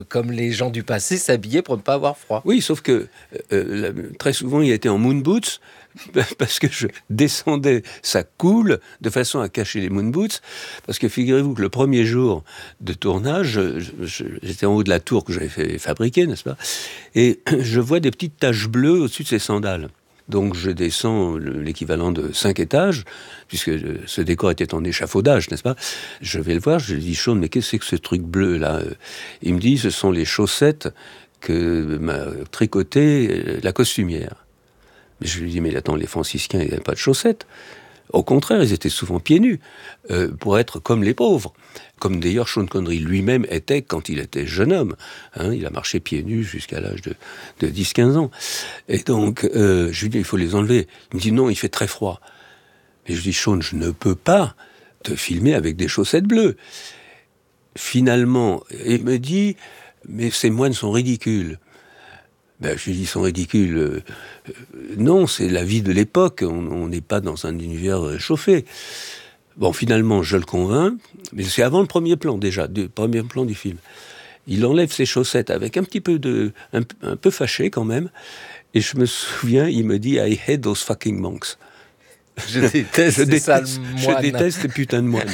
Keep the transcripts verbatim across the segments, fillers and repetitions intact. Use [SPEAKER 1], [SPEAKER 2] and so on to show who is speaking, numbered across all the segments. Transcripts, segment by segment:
[SPEAKER 1] comme les gens du passé s'habillaient pour ne pas avoir froid.
[SPEAKER 2] Oui, sauf que euh, très souvent, il était en moon boots, parce que je descendais sa coule de façon à cacher les moon boots, parce que figurez-vous que le premier jour de tournage, je, je, j'étais en haut de la tour que j'avais fait fabriquer, n'est-ce pas, et je vois des petites taches bleues au-dessus de ses sandales. Donc je descends l'équivalent de cinq étages, puisque ce décor était en échafaudage, n'est-ce pas? Je vais le voir, je lui dis, Sean, mais qu'est-ce que c'est que ce truc bleu-là? Il me dit, ce sont les chaussettes que m'a tricotées la costumière. Mais je lui dis, mais attends, les franciscains, ils n'avaient pas de chaussettes. Au contraire, ils étaient souvent pieds nus, euh, pour être comme les pauvres. Comme d'ailleurs Sean Connery lui-même était quand il était jeune homme. Hein, il a marché pieds nus jusqu'à l'âge de, de dix quinze ans. Et donc, euh, je lui dis, il faut les enlever. Il me dit, non, il fait très froid. Et je dis, Sean, je ne peux pas te filmer avec des chaussettes bleues. Finalement, il me dit, mais ces moines sont ridicules. Ben, je lui dis, ils sont ridicules. Euh, euh, non, c'est la vie de l'époque. On n'est pas dans un univers euh, chauffé. Bon, finalement, je le convainc, mais c'est avant le premier plan, déjà, du premier plan du film. Il enlève ses chaussettes avec un petit peu de... un, un peu fâché, quand même. Et je me souviens, il me dit, I hate those fucking monks.
[SPEAKER 1] Je déteste,
[SPEAKER 2] je déteste,
[SPEAKER 1] je
[SPEAKER 2] déteste ces putains de moines.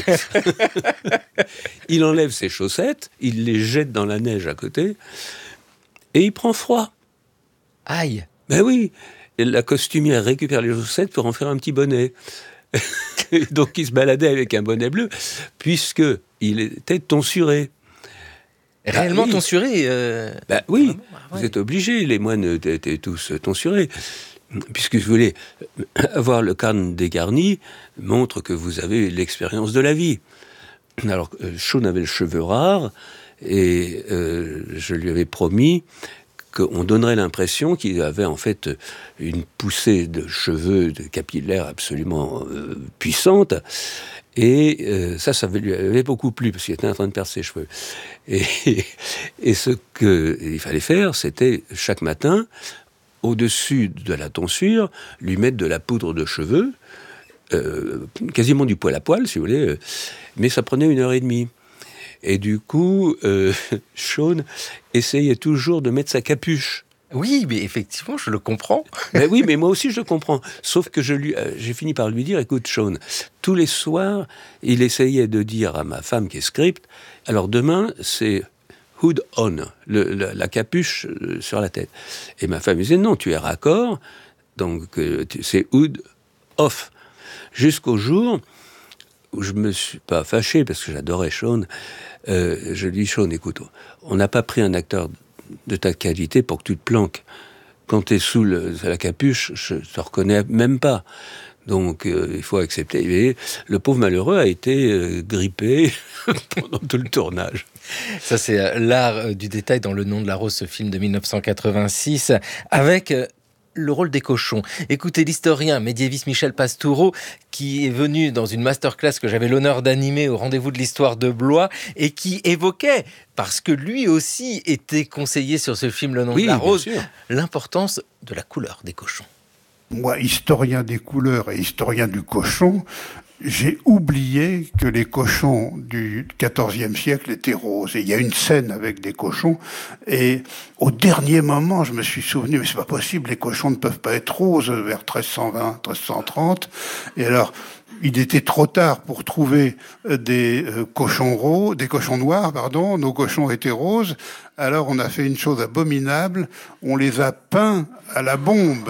[SPEAKER 2] Il enlève ses chaussettes, il les jette dans la neige à côté, et il prend froid.
[SPEAKER 1] Aïe.
[SPEAKER 2] Ben oui, et la costumière récupère les chaussettes pour en faire un petit bonnet. Donc il se baladait avec un bonnet bleu, puisqu'il était tonsuré.
[SPEAKER 1] Réellement
[SPEAKER 2] ah, oui.
[SPEAKER 1] tonsuré euh...
[SPEAKER 2] Ben oui,
[SPEAKER 1] Vraiment, ah, ouais.
[SPEAKER 2] Vous êtes obligés, les moines étaient tous tonsurés. Puisque vous voulez avoir le crâne dégarni, montre que vous avez l'expérience de la vie. Alors, Sean avait le cheveu rare, et euh, je lui avais promis qu'on donnerait l'impression qu'il avait en fait une poussée de cheveux, de capillaires absolument euh, puissante. Et euh, ça, ça lui avait beaucoup plu, parce qu'il était en train de perdre ses cheveux. Et, et ce qu'il fallait faire, c'était chaque matin, au-dessus de la tonsure, lui mettre de la poudre de cheveux, euh, quasiment du poil à poil, si vous voulez, euh, mais ça prenait une heure et demie. Et du coup, euh, Sean essayait toujours de mettre sa capuche.
[SPEAKER 1] Oui, mais effectivement, je le comprends.
[SPEAKER 2] Ben oui, mais moi aussi, je le comprends. Sauf que je lui, euh, j'ai fini par lui dire, écoute, Sean, tous les soirs, il essayait de dire à ma femme qui est script, alors demain, c'est hood on, le, la, la capuche euh, sur la tête. Et ma femme disait, non, tu es raccord, donc euh, c'est hood off. Jusqu'au jour où je me suis pas fâché, parce que j'adorais Sean, euh, je lui dis, Sean, écoute, on n'a pas pris un acteur de ta qualité pour que tu te planques. Quand tu es sous le, la capuche, je ne te reconnais même pas. Donc, euh, il faut accepter. Et le pauvre malheureux a été euh, grippé pendant tout le tournage.
[SPEAKER 1] Ça, c'est euh, l'art euh, du détail dans Le Nom de la Rose, ce film de dix-neuf cent quatre-vingt-six, avec euh, le rôle des cochons. Écoutez, l'historien médiéviste Michel Pastoureau, qui est venu dans une masterclass que j'avais l'honneur d'animer au Rendez-vous de l'Histoire de Blois, et qui évoquait, parce que lui aussi était conseiller sur ce film Le Nom
[SPEAKER 2] oui,
[SPEAKER 1] de la Rose,
[SPEAKER 2] sûr.
[SPEAKER 1] l'importance de la couleur des cochons.
[SPEAKER 3] Moi, historien des couleurs et historien du cochon, j'ai oublié que les cochons du quatorzième siècle étaient roses. Et il y a une scène avec des cochons, et au dernier moment, je me suis souvenu, mais c'est pas possible, les cochons ne peuvent pas être roses, vers treize cent vingt, treize cent trente. Et alors, il était trop tard pour trouver des euh, cochons roses, des cochons noirs, pardon, nos cochons étaient roses. Alors on a fait une chose abominable, on les a peints à la bombe.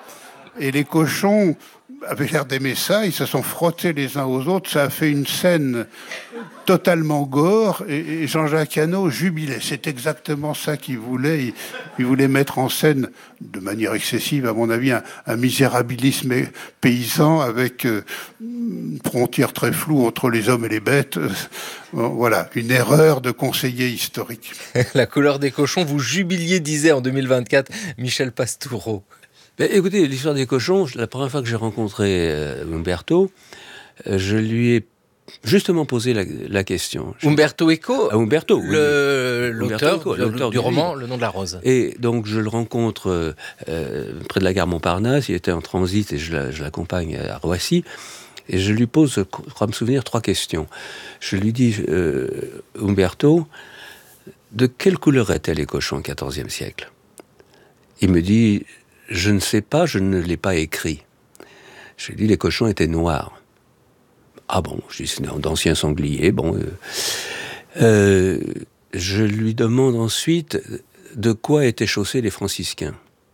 [SPEAKER 3] Et les cochons avaient l'air d'aimer ça, ils se sont frottés les uns aux autres, ça a fait une scène totalement gore, et Jean-Jacques Hano jubilait. C'est exactement ça qu'il voulait. Il, il voulait mettre en scène, de manière excessive, à mon avis, un, un misérabilisme paysan avec euh, une frontière très floue entre les hommes et les bêtes. Euh, voilà, une erreur de conseiller historique.
[SPEAKER 1] La couleur des cochons, vous jubiliez, disait en deux mille vingt-quatre Michel Pastoureau.
[SPEAKER 2] Ben, écoutez, l'histoire des cochons, la première fois que j'ai rencontré euh, Umberto, euh, je lui ai justement posé la, la question. Je...
[SPEAKER 1] Umberto Eco,
[SPEAKER 2] ah, Umberto,
[SPEAKER 1] le,
[SPEAKER 2] oui.
[SPEAKER 1] l'auteur,
[SPEAKER 2] Umberto Eco,
[SPEAKER 1] du,
[SPEAKER 2] l'auteur
[SPEAKER 1] du
[SPEAKER 2] du
[SPEAKER 1] roman
[SPEAKER 2] livre.
[SPEAKER 1] Le Nom de la Rose.
[SPEAKER 2] Et donc je le rencontre euh, près de la gare Montparnasse, il était en transit et je, la, je l'accompagne à Roissy. Et je lui pose, je crois me souvenir, trois questions. Je lui dis, euh, Umberto, de quelle couleur étaient les cochons au quatorzième siècle ? Il me dit, je ne sais pas, je ne l'ai pas écrit. Je lui ai dit, les cochons étaient noirs. Ah bon, je dis, c'est d'anciens sangliers, bon... Euh, euh, je lui demande ensuite de quoi étaient chaussés les franciscains.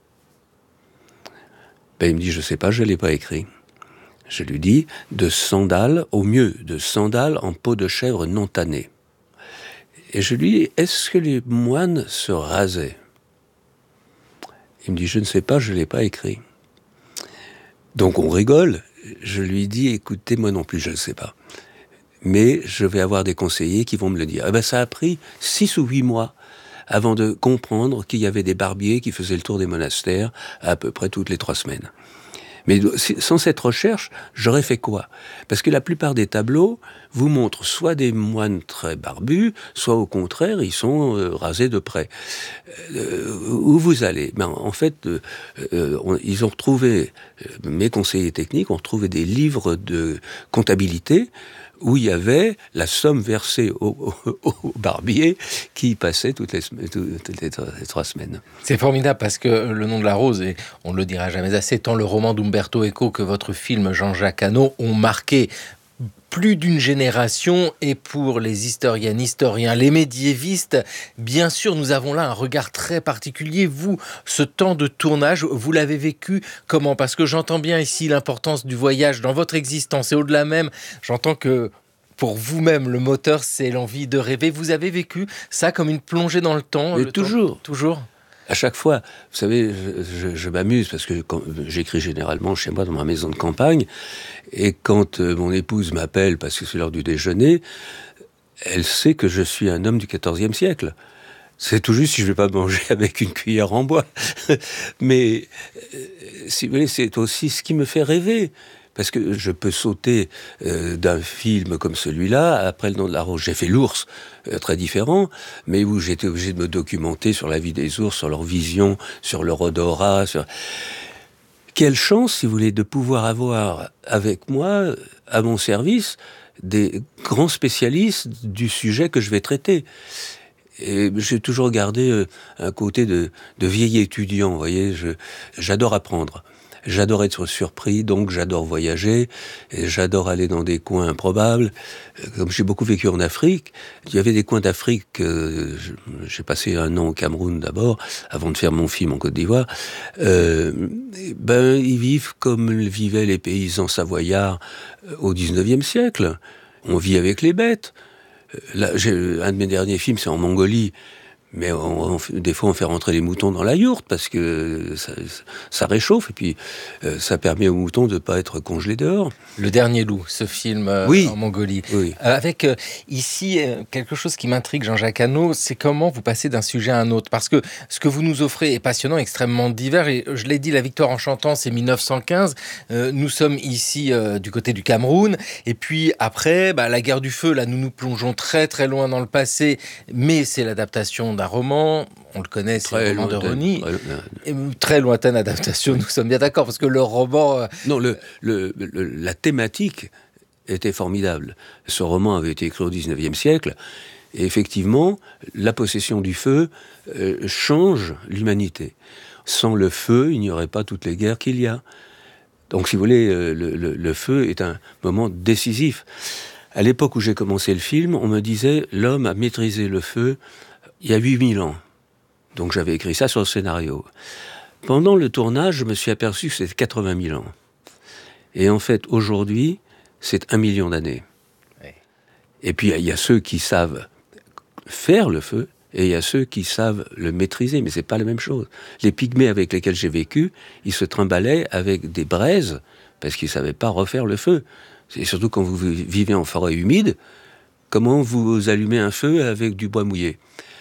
[SPEAKER 2] Ben, il me dit, je ne sais pas, je ne l'ai pas écrit. Je lui dis, de sandales, au mieux, de sandales en peau de chèvre non tannée. Et je lui dis, est-ce que les moines se rasaient ? Il me dit, je ne sais pas, je ne l'ai pas écrit. Donc on rigole. Je lui dis, écoutez, moi non plus, je ne sais pas. Mais je vais avoir des conseillers qui vont me le dire. Eh ben, ça a pris six ou huit mois avant de comprendre qu'il y avait des barbiers qui faisaient le tour des monastères à peu près toutes les trois semaines. Mais sans cette recherche, j'aurais fait quoi ? Parce que la plupart des tableaux vous montrent soit des moines très barbus, soit au contraire, ils sont euh, rasés de près. Euh, où vous allez ? Ben, en fait, euh, euh, on, ils ont retrouvé, euh, mes conseillers techniques ont retrouvé des livres de comptabilité où il y avait la somme versée au, au, au barbier qui passait toutes les, toutes les, les trois semaines.
[SPEAKER 1] C'est formidable parce que Le Nom de la Rose, et on ne le dira jamais assez, tant le roman d'Umberto Eco que votre film Jean-Jacques Hano ont marqué plus d'une génération, et pour les historiennes, historiens, les médiévistes, bien sûr, nous avons là un regard très particulier. Vous, ce temps de tournage, vous l'avez vécu comment ? Parce que j'entends bien ici l'importance du voyage dans votre existence, et au-delà même, j'entends que pour vous-même, le moteur, c'est l'envie de rêver. Vous avez vécu ça comme une plongée dans le temps ?
[SPEAKER 2] Mais
[SPEAKER 1] le
[SPEAKER 2] toujours.
[SPEAKER 1] Temps, toujours.
[SPEAKER 2] À chaque fois, vous savez, je, je, je m'amuse parce que quand, j'écris généralement chez moi dans ma maison de campagne, et quand euh, mon épouse m'appelle parce que c'est l'heure du déjeuner, elle sait que je suis un homme du quatorzième siècle. C'est tout juste si je ne vais pas manger avec une cuillère en bois. Mais, euh, si vous voulez, c'est aussi ce qui me fait rêver. Parce que je peux sauter euh, d'un film comme celui-là, après Le Nom de la Rose, j'ai fait l'ours, euh, très différent, mais où j'étais obligé de me documenter sur la vie des ours, sur leur vision, sur leur odorat. Sur... Quelle chance, si vous voulez, de pouvoir avoir avec moi, à mon service, des grands spécialistes du sujet que je vais traiter. Et j'ai toujours gardé euh, un côté de, de vieil étudiant, vous voyez, je, j'adore apprendre. J'adore être surpris, donc j'adore voyager, et j'adore aller dans des coins improbables. Comme j'ai beaucoup vécu en Afrique, il y avait des coins d'Afrique, euh, j'ai passé un an au Cameroun d'abord, avant de faire mon film en Côte d'Ivoire, euh, ben, ils vivent comme vivaient les paysans savoyards au dix-neuvième siècle. On vit avec les bêtes. Là, j'ai, un de mes derniers films, c'est en Mongolie. Mais on, on, des fois, on fait rentrer les moutons dans la yourte parce que ça, ça réchauffe et puis euh, ça permet aux moutons de ne pas être congelés dehors.
[SPEAKER 1] Le Dernier Loup, ce film euh,
[SPEAKER 2] oui.
[SPEAKER 1] en Mongolie.
[SPEAKER 2] Oui.
[SPEAKER 1] Euh, avec euh, ici euh, quelque chose qui m'intrigue, Jean-Jacques Hano, c'est comment vous passez d'un sujet à un autre. Parce que ce que vous nous offrez est passionnant, extrêmement divers. Et je l'ai dit, La Victoire en chantant, c'est mille neuf cent quinze. Euh, nous sommes ici euh, du côté du Cameroun. Et puis après, bah, la guerre du feu, là, nous nous plongeons très très loin dans le passé. Mais c'est l'adaptation d'un un roman, on le connaît, c'est très le roman de Rosny. Très, très lointaine adaptation, nous sommes bien d'accord, parce que le roman... Euh...
[SPEAKER 2] Non, le, le, le, la thématique était formidable. Ce roman avait été écrit au dix-neuvième siècle, et effectivement, la possession du feu euh, change l'humanité. Sans le feu, il n'y aurait pas toutes les guerres qu'il y a. Donc, si vous voulez, euh, le, le, le feu est un moment décisif. À l'époque où j'ai commencé le film, on me disait « l'homme a maîtrisé le feu » il y a huit mille ans. Donc j'avais écrit ça sur le scénario. Pendant le tournage, je me suis aperçu que c'était quatre-vingt mille ans. Et en fait, aujourd'hui, c'est un million d'années. Oui. Et puis, il y a ceux qui savent faire le feu, et il y a ceux qui savent le maîtriser, mais c'est pas la même chose. Les pygmées avec lesquels j'ai vécu, ils se trimbalaient avec des braises, parce qu'ils savaient pas refaire le feu. Et surtout quand vous vivez en forêt humide, comment vous allumez un feu avec du bois mouillé ?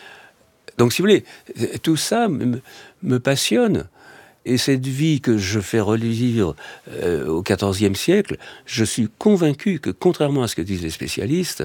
[SPEAKER 2] Donc, si vous voulez, tout ça me, me passionne. Et cette vie que je fais revivre euh, au quatorzième siècle, je suis convaincu que, contrairement à ce que disent les spécialistes,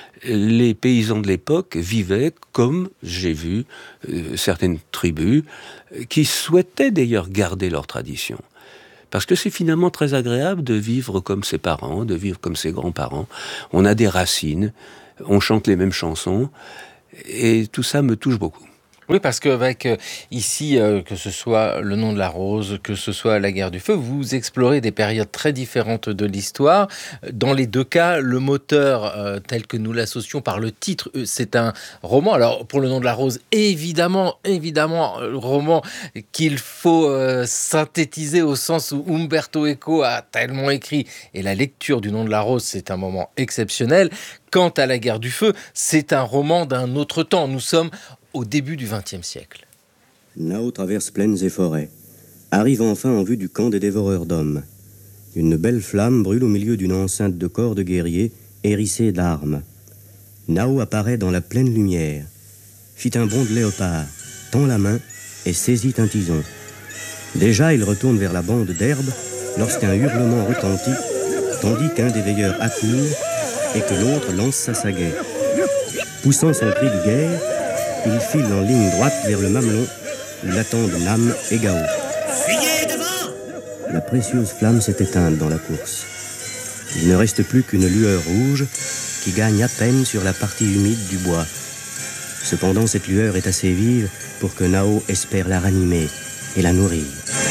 [SPEAKER 2] les paysans de l'époque vivaient comme j'ai vu euh, certaines tribus qui souhaitaient d'ailleurs garder leur tradition. Parce que c'est finalement très agréable de vivre comme ses parents, de vivre comme ses grands-parents. On a des racines, on chante les mêmes chansons. Et tout ça me touche beaucoup.
[SPEAKER 1] Oui, parce qu'avec euh, ici, euh, que ce soit Le nom de la rose, que ce soit La guerre du feu, vous explorez des périodes très différentes de l'histoire. Dans les deux cas, le moteur euh, tel que nous l'associons par le titre, euh, c'est un roman. Alors, pour Le nom de la rose, évidemment, évidemment, le roman qu'il faut euh, synthétiser au sens où Umberto Eco a tellement écrit. Et la lecture du Nom de la rose, c'est un moment exceptionnel. Quant à La guerre du feu, c'est un roman d'un autre temps. Nous sommes au début du vingtième siècle.
[SPEAKER 4] Nao traverse plaines et forêts, arrive enfin en vue du camp des dévoreurs d'hommes. Une belle flamme brûle au milieu d'une enceinte de corps de guerriers hérissée d'armes. Nao apparaît dans la pleine lumière, fit un bond de léopard, tend la main et saisit un tison. Déjà il retourne vers la bande d'herbe lorsqu'un hurlement retentit, tandis qu'un des veilleurs accourt et que l'autre lance sa sagaie. Poussant son cri de guerre, il file en ligne droite vers le mamelon où l'attendent Nam et Gao.
[SPEAKER 5] Fuyez devant!
[SPEAKER 4] La précieuse flamme s'est éteinte dans la course. Il ne reste plus qu'une lueur rouge qui gagne à peine sur la partie humide du bois. Cependant, cette lueur est assez vive pour que Nao espère la ranimer et la nourrir.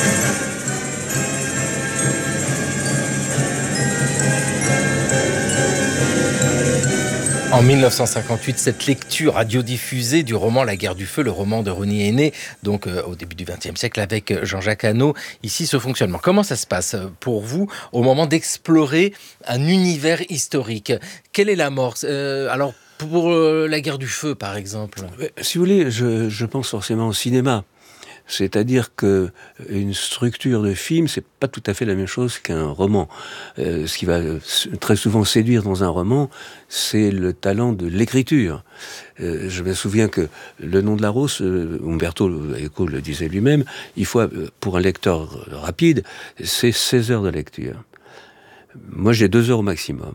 [SPEAKER 1] En dix-neuf cent cinquante-huit, cette lecture radiodiffusée du roman La guerre du feu, le roman de Rosny est né, donc euh, au début du vingtième siècle, avec Jean-Jacques Hano. Ici, ce fonctionnement. Comment ça se passe pour vous au moment d'explorer un univers historique? Quelle est l'amorce euh, Alors, pour euh, La guerre du feu, par exemple.
[SPEAKER 2] Si vous voulez, je, je pense forcément au cinéma. C'est-à-dire que une structure de film, c'est pas tout à fait la même chose qu'un roman. Euh, ce qui va très souvent séduire dans un roman, c'est le talent de l'écriture. Euh, je me souviens que Le nom de la rose, euh, Umberto Eco le disait lui-même, il faut, pour un lecteur rapide, c'est seize heures de lecture. Moi, j'ai deux heures au maximum.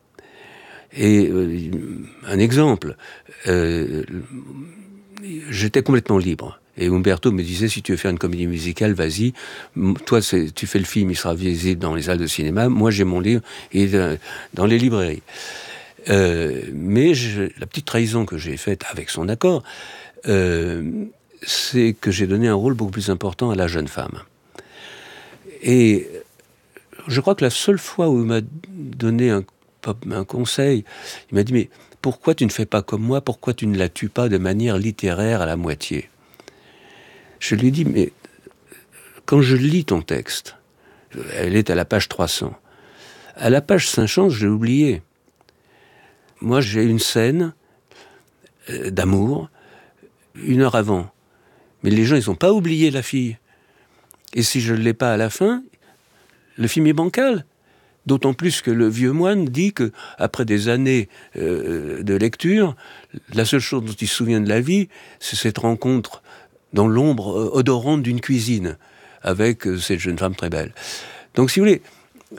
[SPEAKER 2] Et euh, un exemple, euh, j'étais complètement libre. Et Umberto me disait, si tu veux faire une comédie musicale, vas-y. Toi, c'est, tu fais le film, il sera visible dans les salles de cinéma. Moi, j'ai mon livre et dans les librairies. Euh, mais je, la petite trahison que j'ai faite avec son accord, euh, c'est que j'ai donné un rôle beaucoup plus important à la jeune femme. Et je crois que la seule fois où il m'a donné un, un conseil, il m'a dit, mais pourquoi tu ne fais pas comme moi? Pourquoi tu ne la tues pas de manière littéraire à la moitié? Je lui ai dit, mais quand je lis ton texte, elle est à la page trois cents. À la page cinq cents, je l'ai oublié. Moi, j'ai une scène d'amour une heure avant. Mais les gens, ils n'ont pas oublié la fille. Et si je ne l'ai pas à la fin, le film est bancal. D'autant plus que le vieux moine dit que, après des années euh, de lecture, la seule chose dont il se souvient de la vie, c'est cette rencontre dans l'ombre odorante d'une cuisine, avec cette jeune femme très belle. Donc, si vous voulez,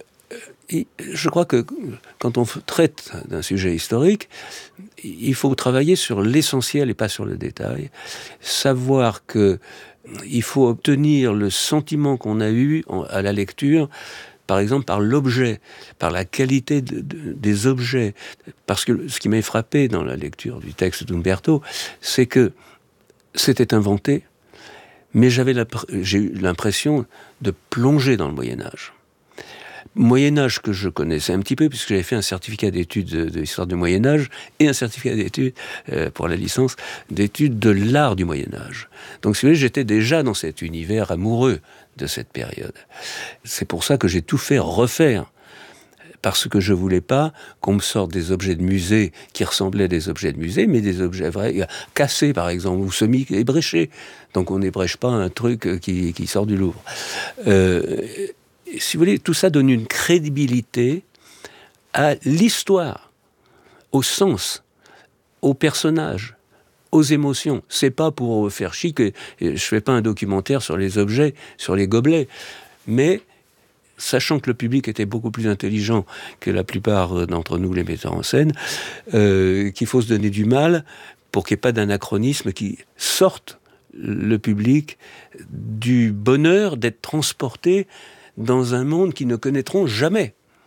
[SPEAKER 2] je crois que quand on traite d'un sujet historique, il faut travailler sur l'essentiel et pas sur le détail. Savoir que il faut obtenir le sentiment qu'on a eu à la lecture, par exemple par l'objet, par la qualité de, de, des objets. Parce que ce qui m'a frappé dans la lecture du texte d'Umberto, c'est que c'était inventé, mais j'avais j'ai eu l'impression de plonger dans le Moyen-Âge. Moyen-Âge que je connaissais un petit peu, puisque j'avais fait un certificat d'études de, de l'histoire du Moyen-Âge et un certificat d'études, euh, pour la licence, d'études de l'art du Moyen-Âge. Donc, si vous voulez, j'étais déjà dans cet univers amoureux de cette période. C'est pour ça que j'ai tout fait refaire, parce que je voulais pas qu'on me sorte des objets de musée qui ressemblaient à des objets de musée, mais des objets vrais, cassés par exemple, ou semi-ébréchés. Donc on n'ébrèche pas un truc qui, qui sort du Louvre. Euh, si vous voulez, tout ça donne une crédibilité à l'histoire, au sens, aux personnages, aux émotions. C'est pas pour faire chic, je fais pas un documentaire sur les objets, sur les gobelets, mais sachant que le public était beaucoup plus intelligent que la plupart d'entre nous, les metteurs en scène, euh, qu'il faut se donner du mal pour qu'il n'y ait pas d'anachronisme qui sorte le public du bonheur d'être transporté dans un monde qu'ils ne connaîtront jamais.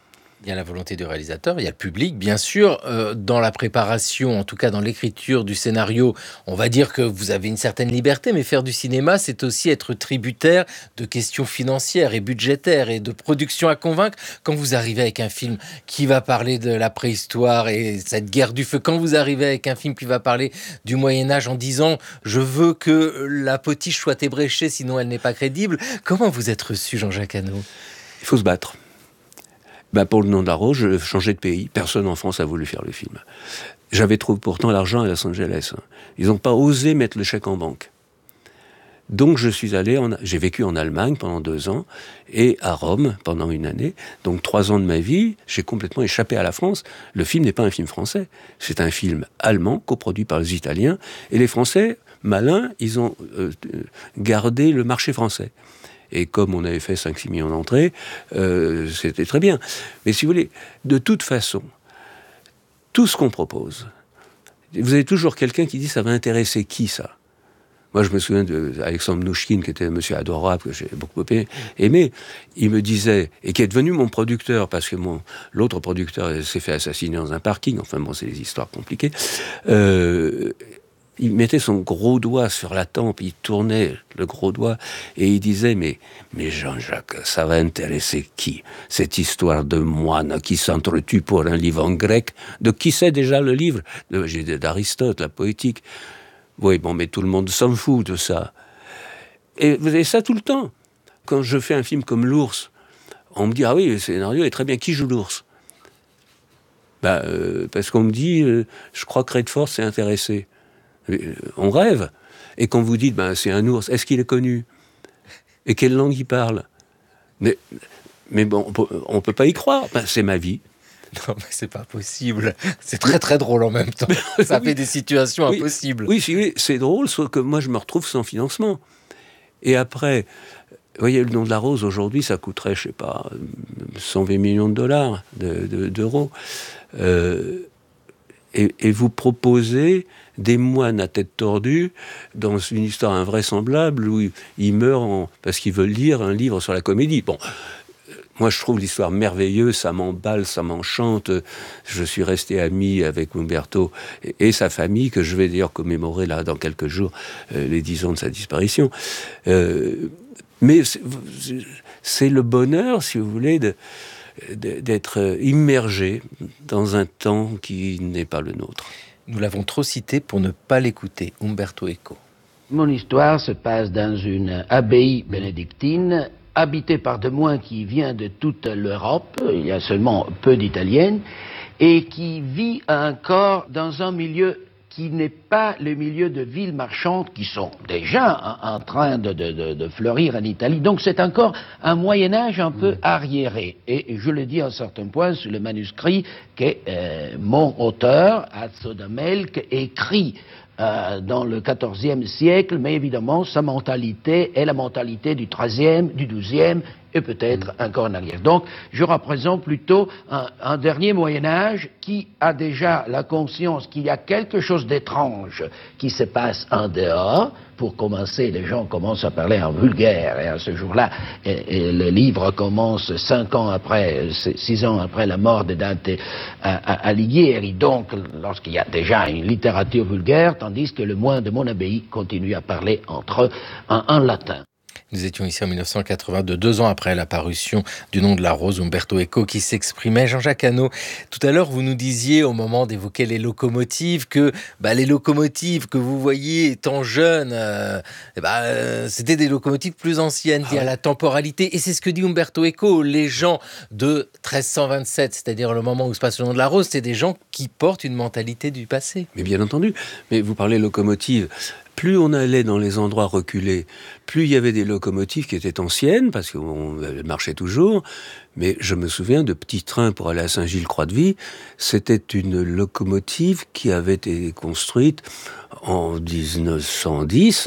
[SPEAKER 1] Il y a la volonté du réalisateur, il y a le public, bien sûr. Euh, dans la préparation, en tout cas dans l'écriture du scénario, on va dire que vous avez une certaine liberté, mais faire du cinéma, c'est aussi être tributaire de questions financières et budgétaires et de production à convaincre. Quand vous arrivez avec un film qui va parler de la préhistoire et cette guerre du feu, quand vous arrivez avec un film qui va parler du Moyen-Âge en disant « je veux que la potiche soit ébréchée, sinon elle n'est pas crédible », comment vous êtes reçu, Jean-Jacques Hano ?
[SPEAKER 2] Il faut se battre. Ben pour le nom de la rose, je changeais de pays. Personne en France a voulu faire le film. J'avais trouvé pourtant l'argent à Los Angeles. Ils n'ont pas osé mettre le chèque en banque. Donc je suis allé, en, j'ai vécu en Allemagne pendant deux ans et à Rome pendant une année. Donc trois ans de ma vie, j'ai complètement échappé à la France. Le film n'est pas un film français. C'est un film allemand, coproduit par les Italiens. Et les Français, malins, ils ont euh, gardé le marché français. Et comme on avait fait cinq six millions d'entrées, euh, c'était très bien. Mais si vous voulez, de toute façon, tout ce qu'on propose, vous avez toujours quelqu'un qui dit « ça va intéresser qui, ça ?» Moi, je me souviens d'Alexandre Mnouchkine, qui était un monsieur adorable, que j'ai beaucoup aimé. Il me disait, et qui est devenu mon producteur, parce que mon, l'autre producteur s'est fait assassiner dans un parking, enfin bon, c'est des histoires compliquées, euh, il mettait son gros doigt sur la tempe, il tournait le gros doigt, et il disait, mais, mais Jean-Jacques, ça va intéresser qui? Cette histoire de moine qui s'entretue pour un livre en grec, de qui c'est déjà le livre? de, D'Aristote, la poétique. Oui, bon, mais tout le monde s'en fout de ça. Et vous avez ça tout le temps. Quand je fais un film comme L'Ours, on me dit, ah oui, le scénario est très bien, qui joue l'ours? Bah, euh, parce qu'on me dit, euh, je crois que Redford s'est intéressé. On rêve. Et quand vous dites, ben, c'est un ours, est-ce qu'il est connu? Et quelle langue il parle? Mais, mais bon, on ne peut pas y croire. Ben, c'est ma vie.
[SPEAKER 1] Non, mais c'est pas possible. C'est très très drôle en même temps. Ça
[SPEAKER 2] oui.
[SPEAKER 1] fait des situations
[SPEAKER 2] oui.
[SPEAKER 1] impossibles.
[SPEAKER 2] Oui, c'est, c'est drôle, sauf que moi je me retrouve sans financement. Et après, vous voyez, le nom de la rose, aujourd'hui, ça coûterait, je sais pas, cent vingt millions de dollars, de, de, d'euros. Euh, et, et vous proposez des moines à tête tordue dans une histoire invraisemblable où ils meurent en, parce qu'ils veulent lire un livre sur la comédie. Bon, moi je trouve l'histoire merveilleuse, ça m'emballe, ça m'enchante. Je suis resté ami avec Umberto et, et sa famille, que je vais d'ailleurs commémorer là dans quelques jours, euh, les dix ans de sa disparition. Euh, mais c'est, c'est le bonheur, si vous voulez, de, de, d'être immergé dans un temps qui n'est pas le nôtre.
[SPEAKER 1] Nous l'avons trop cité pour ne pas l'écouter, Umberto Eco.
[SPEAKER 6] Mon histoire se passe dans une abbaye bénédictine, habitée par des moines qui viennent de toute l'Europe, il y a seulement peu d'Italiennes, et qui vit encore dans un milieu qui n'est pas le milieu de villes marchandes qui sont déjà en, en train de, de, de, de fleurir en Italie. Donc c'est encore un Moyen-Âge un peu arriéré. Et je le dis à un certain point sur le manuscrit que euh, mon auteur, Azzo da Melk, écrit euh, dans le quatorzième siècle, mais évidemment sa mentalité est la mentalité du treizième, du douzième et peut-être encore en arrière. Donc, je représente plutôt un, un dernier Moyen-Âge qui a déjà la conscience qu'il y a quelque chose d'étrange qui se passe en dehors. Pour commencer, les gens commencent à parler en vulgaire, et à ce jour-là, et, et le livre commence cinq ans après, six ans après la mort de Dante à, à, Alighieri, donc lorsqu'il y a déjà une littérature vulgaire, tandis que le moine de mon abbaye continue à parler entre eux en, en latin.
[SPEAKER 1] Nous étions ici en mille neuf cent quatre-vingt-deux, deux ans après la parution du Nom de la Rose, Umberto Eco qui s'exprimait. Jean-Jacques Hano, tout à l'heure, vous nous disiez, au moment d'évoquer les locomotives, que bah, les locomotives que vous voyez étant jeunes, euh, bah, euh, c'était des locomotives plus anciennes, liées à la temporalité. Et c'est ce que dit Umberto Eco. Les gens de treize cent vingt-sept, c'est-à-dire le moment où se passe le Nom de la Rose, c'est des gens qui portent une mentalité du passé.
[SPEAKER 2] Mais bien entendu. Mais vous parlez locomotive. Plus on allait dans les endroits reculés, plus il y avait des locomotives qui étaient anciennes, parce qu'on marchait toujours. Mais je me souviens de petits trains pour aller à Saint-Gilles-Croix-de-Vie. C'était une locomotive qui avait été construite en dix-neuf cent dix.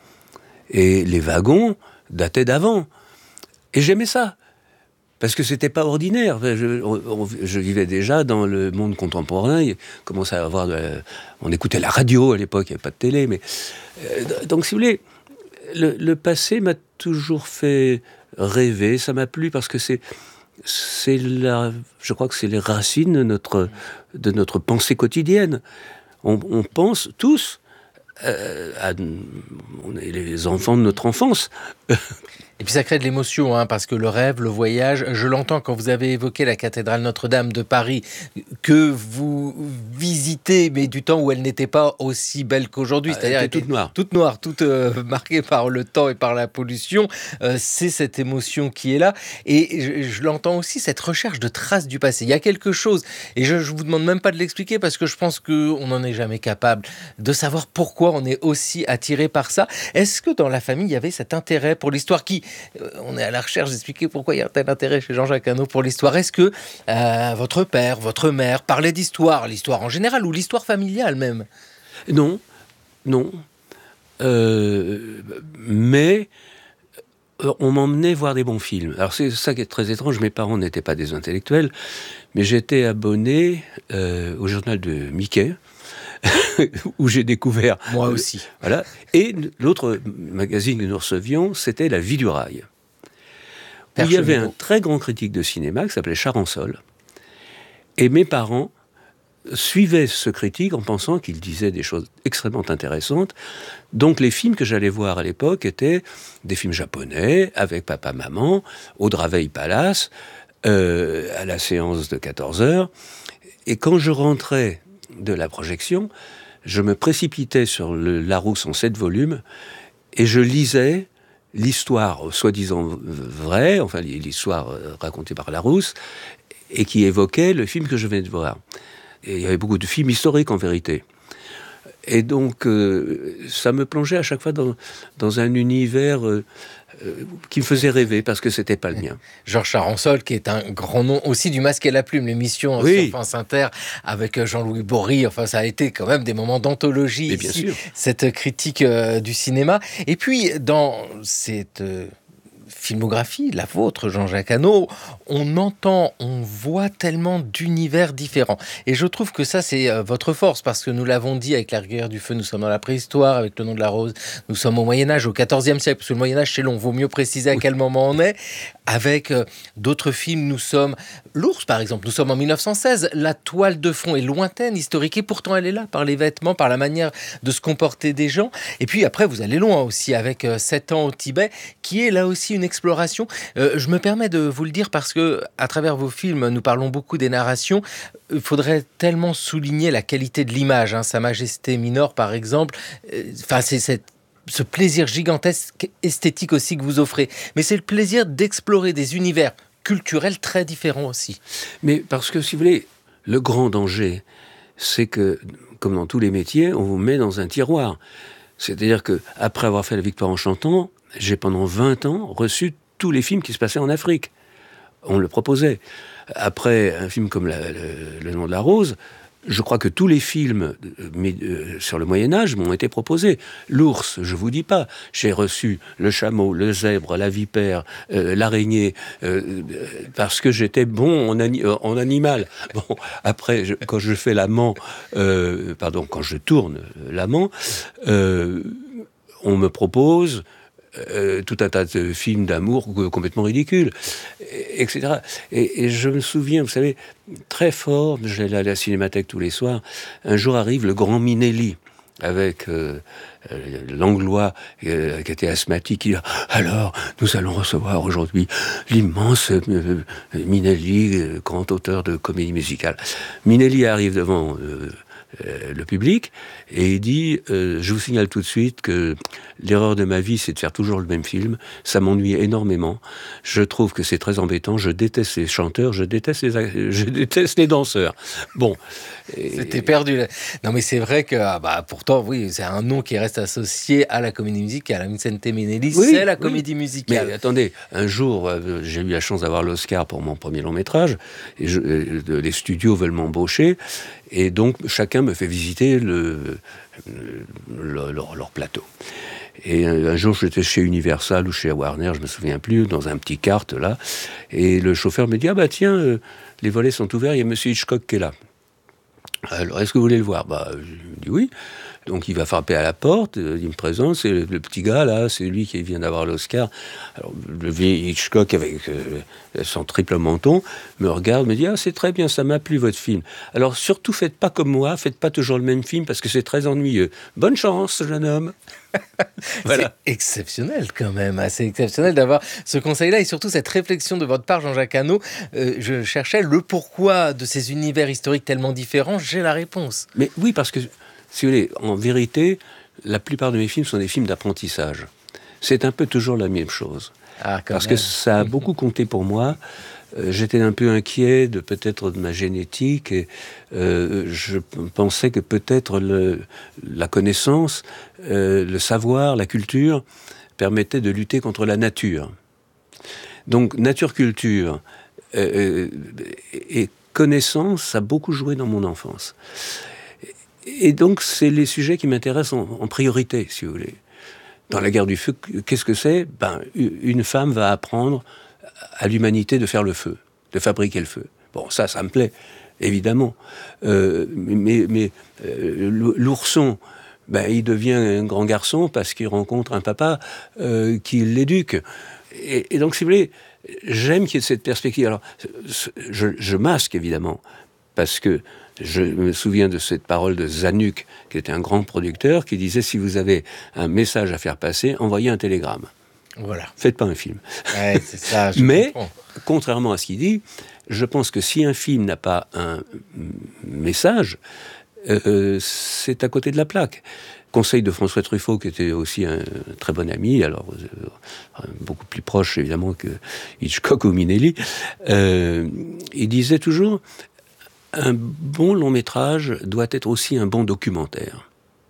[SPEAKER 2] Et les wagons dataient d'avant. Et j'aimais ça. Parce que c'était pas ordinaire. Je, on, je vivais déjà dans le monde contemporain. Il commençait à avoir de la, on écoutait la radio à l'époque, il n'y avait pas de télé. Mais euh, donc, si vous voulez, le, le passé m'a toujours fait rêver. Ça m'a plu parce que c'est c'est la, je crois que c'est les racines de notre, de notre pensée quotidienne. On, on pense tous, euh, à, on est les enfants de notre enfance.
[SPEAKER 1] Et puis ça crée de l'émotion, hein, parce que le rêve, le voyage, je l'entends quand vous avez évoqué la cathédrale Notre-Dame de Paris, que vous visitez, mais du temps où elle n'était pas aussi belle qu'aujourd'hui.
[SPEAKER 2] Ah,
[SPEAKER 1] C'est-à-dire
[SPEAKER 2] elle était toute noire.
[SPEAKER 1] Toute noire, toute euh, marquée par le temps et par la pollution. Euh, c'est cette émotion qui est là. Et je, je l'entends aussi, cette recherche de traces du passé. Il y a quelque chose, et je ne vous demande même pas de l'expliquer, parce que je pense qu'on n'en est jamais capable, de savoir pourquoi on est aussi attiré par ça. Est-ce que dans la famille, il y avait cet intérêt pour l'histoire qui... On est à la recherche d'expliquer pourquoi il y a un tel intérêt chez Jean-Jacques Hano pour l'histoire. Est-ce que euh, votre père, votre mère parlaient d'histoire, l'histoire en général ou l'histoire familiale même?
[SPEAKER 2] Non, non. Euh, mais on m'emmenait voir des bons films. Alors c'est ça qui est très étrange. Mes parents n'étaient pas des intellectuels, mais j'étais abonné euh, au journal de Mickey. Où j'ai découvert...
[SPEAKER 1] Moi aussi.
[SPEAKER 2] Euh, voilà. Et l'autre magazine que nous recevions, c'était La Vie du Rail. Où il y avait un très grand critique de cinéma qui s'appelait Charançol. Et mes parents suivaient ce critique en pensant qu'il disait des choses extrêmement intéressantes. Donc les films que j'allais voir à l'époque étaient des films japonais, avec papa-maman, au Draveil Palace, euh, à la séance de quatorze heures. Et quand je rentrais de la projection, je me précipitais sur le Larousse en sept volumes et je lisais l'histoire soi-disant vraie, enfin l'histoire racontée par Larousse, et qui évoquait le film que je venais de voir. Et il y avait beaucoup de films historiques en vérité. Et donc, euh, ça me plongeait à chaque fois dans, dans un univers euh, euh, qui me faisait rêver, parce que c'était pas le mien.
[SPEAKER 1] Georges Charançol, qui est un grand nom aussi du Masque et la Plume, l'émission oui. sur France Inter avec Jean-Louis Bory. Enfin, ça a été quand même des moments d'anthologie
[SPEAKER 2] Mais bien
[SPEAKER 1] ici,
[SPEAKER 2] sûr.
[SPEAKER 1] cette critique euh, du cinéma. Et puis, dans cette... Euh, filmographie, la vôtre, Jean-Jacques Hano, on entend, on voit tellement d'univers différents. Et je trouve que ça, c'est euh, votre force, parce que nous l'avons dit avec La Rivière du Feu, nous sommes dans la préhistoire, avec Le Nom de la Rose, nous sommes au Moyen-Âge, au quatorzième siècle, parce que le Moyen-Âge, c'est long, vaut mieux préciser à quel moment on est. Avec euh, d'autres films, nous sommes... L'Ours, par exemple, nous sommes en mille neuf cent seize, la toile de fond est lointaine, historique, et pourtant elle est là, par les vêtements, par la manière de se comporter des gens. Et puis après, vous allez loin aussi, avec euh, sept ans au Tibet, qui est là aussi une exploration. Euh, je me permets de vous le dire parce que à travers vos films, nous parlons beaucoup des narrations. Il faudrait tellement souligner la qualité de l'image, hein. Sa Majesté mineure, par exemple. Enfin, euh, c'est cette ce plaisir gigantesque esthétique aussi que vous offrez. Mais c'est le plaisir d'explorer des univers culturels très différents aussi.
[SPEAKER 2] Mais parce que, si vous voulez, le grand danger, c'est que, comme dans tous les métiers, on vous met dans un tiroir. C'est-à-dire qu'après avoir fait La Victoire en chantant, j'ai pendant vingt ans reçu tous les films qui se passaient en Afrique. On le proposait. Après un film comme la, le, le Nom de la Rose, je crois que tous les films mais, euh, sur le Moyen-Âge m'ont été proposés. L'ours, je vous dis pas. J'ai reçu le chameau, le zèbre, la vipère, euh, l'araignée, euh, parce que j'étais bon en, ani- euh, en animal. Bon, après, je, quand je fais l'amant, euh, pardon, quand je tourne l'amant, euh, on me propose Euh, tout un tas de films d'amour complètement ridicules, et cetera. Et, et je me souviens, vous savez, très fort, j'allais à la Cinémathèque tous les soirs, un jour arrive le grand Minelli, avec euh, euh, l'Anglois euh, qui était asthmatique, qui dit « Alors, nous allons recevoir aujourd'hui l'immense euh, Minelli, euh, grand auteur de comédie musicale. » Minelli arrive devant... Euh, Euh, le public, et il dit euh, « Je vous signale tout de suite que l'erreur de ma vie, c'est de faire toujours le même film. Ça m'ennuie énormément. Je trouve que c'est très embêtant. Je déteste les chanteurs, je déteste les, je déteste les danseurs. » Bon.
[SPEAKER 1] Et... C'était perdu. Non, mais c'est vrai que, ah bah, pourtant, oui, c'est un nom qui reste associé à la comédie musicale. Vincente Minelli, oui, c'est la comédie oui. musicale.
[SPEAKER 2] Mais attendez, un jour, euh, j'ai eu la chance d'avoir l'Oscar pour mon premier long métrage, et je, euh, les studios veulent m'embaucher, et donc chacun me fait visiter le, le, leur, leur plateau. Et un, un jour, j'étais chez Universal ou chez Warner, je me souviens plus, dans un petit kart là, et le chauffeur me dit « Ah bah tiens, euh, les volets sont ouverts, il y a Monsieur Hitchcock qui est là. » Alors, est-ce que vous voulez le voir ? Bah, je dis oui. Donc il va frapper à la porte, il me présente, c'est le, le petit gars là, c'est lui qui vient d'avoir l'Oscar. Alors le vieil Hitchcock avec euh, son triple menton me regarde, me dit « Ah, c'est très bien, ça m'a plu votre film. Alors surtout faites pas comme moi, faites pas toujours le même film parce que c'est très ennuyeux. Bonne chance, jeune homme !»
[SPEAKER 1] Voilà. C'est exceptionnel quand même, c'est exceptionnel d'avoir ce conseil-là et surtout cette réflexion de votre part, Jean-Jacques Hano. Euh, je cherchais le pourquoi de ces univers historiques tellement différents, j'ai la réponse.
[SPEAKER 2] Mais oui, parce que, si vous voulez, en vérité, la plupart de mes films sont des films d'apprentissage. C'est un peu toujours la même chose.
[SPEAKER 1] Ah,
[SPEAKER 2] parce
[SPEAKER 1] même.
[SPEAKER 2] que ça a beaucoup compté pour moi. Euh, j'étais un peu inquiet de peut-être de ma génétique et euh, je pensais que peut-être le, la connaissance, euh, le savoir, la culture permettaient de lutter contre la nature. Donc nature-culture euh, et connaissance, ça a beaucoup joué dans mon enfance. Et donc c'est les sujets qui m'intéressent en, en priorité, si vous voulez. Dans la guerre du feu, qu'est-ce que c'est ? Ben, une femme va apprendre à l'humanité de faire le feu, de fabriquer le feu. Bon, ça, ça me plaît, évidemment. Euh, mais mais euh, l'ourson, ben, il devient un grand garçon parce qu'il rencontre un papa euh, qui l'éduque. Et, et donc, si vous voulez, j'aime qu'il y ait cette perspective. Alors, je, je masque, évidemment, parce que je me souviens de cette parole de Zanuck, qui était un grand producteur, qui disait « Si vous avez un message à faire passer, envoyez un télégramme. »
[SPEAKER 1] Voilà.
[SPEAKER 2] Faites pas un film.
[SPEAKER 1] Ouais, c'est ça, je
[SPEAKER 2] Mais,
[SPEAKER 1] comprends.
[SPEAKER 2] contrairement à ce qu'il dit, je pense que si un film n'a pas un message, euh, c'est à côté de la plaque. Conseil de François Truffaut, qui était aussi un très bon ami, alors euh, beaucoup plus proche évidemment que Hitchcock ou Minelli, euh, il disait toujours « Un bon long métrage doit être aussi un bon documentaire ».